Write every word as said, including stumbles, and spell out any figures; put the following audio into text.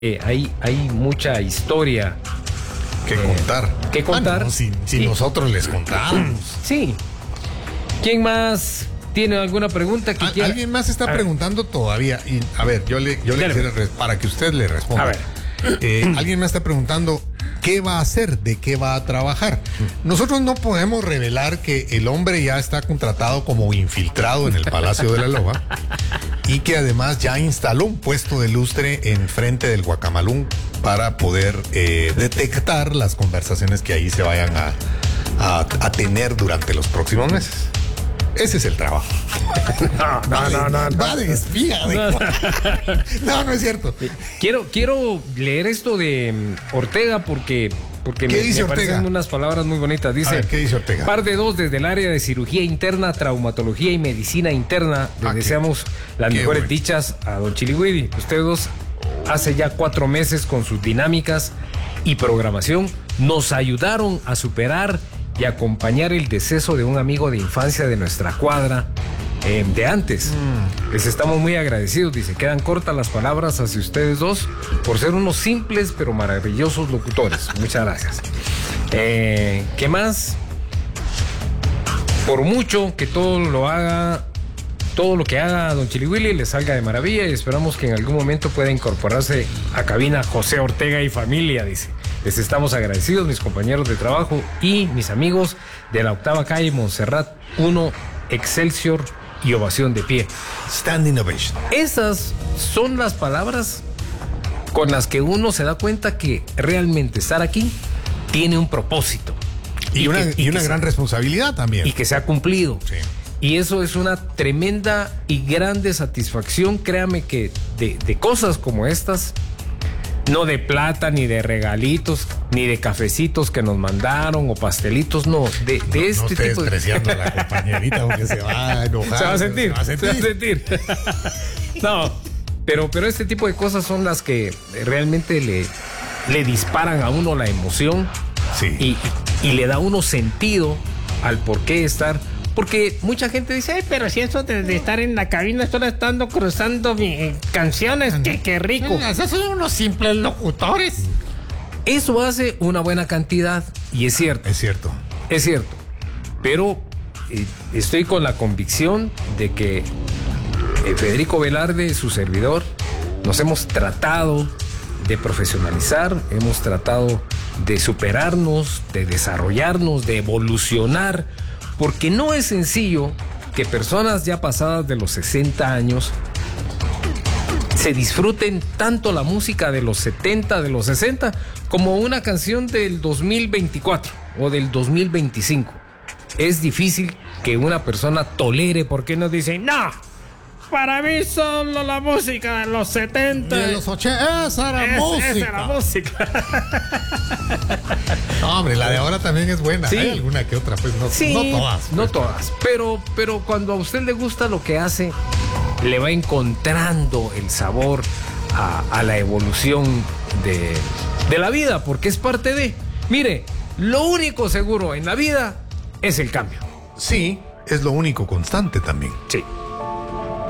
Eh, hay, hay mucha historia que eh, contar. Que contar. Ah, no, si si sí. Nosotros les contamos. Sí. ¿Quién más tiene alguna pregunta que Al, quiera? Alguien más está preguntando todavía. Y, a ver, yo le, yo le quisiera, para que usted le responda. A ver. Eh, alguien me está preguntando qué va a hacer, de qué va a trabajar. Nosotros no podemos revelar que el hombre ya está contratado como infiltrado en el Palacio de la Loba y que además ya instaló un puesto de lustre en frente del Guacamalún para poder eh, detectar las conversaciones que ahí se vayan a, a, a tener durante los próximos meses. Ese es el trabajo. No, no, no, no, no. Va de espía. De... No. no, no es cierto. Quiero, quiero leer esto de Ortega porque, porque ¿Qué me, dice me parecen Ortega? unas palabras muy bonitas. Dice, A ver, ¿qué dice Ortega? Par de dos desde el área de cirugía interna, traumatología y medicina interna. Le Ah, deseamos qué, las qué mejores bueno. dichas a don Chilihuidi. Ustedes dos, hace ya cuatro meses con sus dinámicas y programación, nos ayudaron a superar y acompañar el deceso de un amigo de infancia de nuestra cuadra eh, de antes. Mm. Les estamos muy agradecidos, dice. Quedan cortas las palabras hacia ustedes dos por ser unos simples pero maravillosos locutores. Muchas gracias. Eh, ¿Qué más? Por mucho que todo lo haga, todo lo que haga don Chilihuili le salga de maravilla y esperamos que en algún momento pueda incorporarse a cabina José Ortega y familia, dice. Les estamos agradecidos, mis compañeros de trabajo y mis amigos de la octava calle Montserrat uno, Excelsior y ovación de pie. Standing ovation. Esas son las palabras con las que uno se da cuenta que realmente estar aquí tiene un propósito. Y, y una, que, y una gran se, responsabilidad también. Y que se ha cumplido. Sí. Y eso es una tremenda y grande satisfacción. Créame que de, de cosas como estas, no de plata, ni de regalitos, ni de cafecitos que nos mandaron o pastelitos, no, de, de no, este no esté tipo de... despreciando a la compañerita porque se va a enojar. Se va a sentir, se va a sentir. Se va a sentir. No, pero, pero este tipo de cosas son las que realmente le, le disparan a uno la emoción. Sí. y, y, y le da a uno sentido al por qué estar. Porque mucha gente dice, ay, pero si eso de, de estar en la cabina, estoy estando cruzando mi, eh, canciones, qué, qué rico. Esos son unos simples locutores. Eso hace una buena cantidad, y es cierto. Es cierto. Es cierto. Pero eh, estoy con la convicción de que eh, Federico Velarde, su servidor, nos hemos tratado de profesionalizar, hemos tratado de superarnos, de desarrollarnos, de evolucionar. Porque no es sencillo que personas ya pasadas de los sesenta años se disfruten tanto la música de los setenta, de los sesenta, como una canción del dos mil veinticuatro o del dos mil veinticinco. Es difícil que una persona tolere, porque nos dicen, no, para mí solo la música de los setenta. De los ochenta, esa era es, música. Esa era música. No, hombre, la de ahora también es buena. Sí. Hay alguna que otra, pues no, sí, no todas. Pues. No todas. Pero, pero cuando a usted le gusta lo que hace, le va encontrando el sabor a, a la evolución de, de la vida, porque es parte de. Mire, lo único seguro en la vida es el cambio. Sí, es lo único constante también. Sí.